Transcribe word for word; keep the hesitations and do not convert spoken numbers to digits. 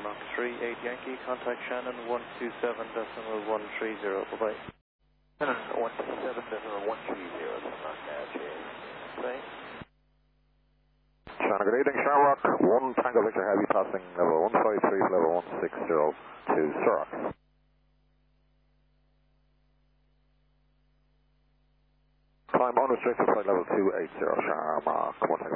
Rock three eight Yankee, contact Shannon one two seven decimal one three zero, bye-bye. Shannon one two seven decimal one three zero, Rock Dash eight. Bye. Shannon, good evening, Shamrock, one Tango Victor Heavy passing level one five three, level one six zero to Sirrock. Time unrestricted, flight level two eight zero, Shamrock, one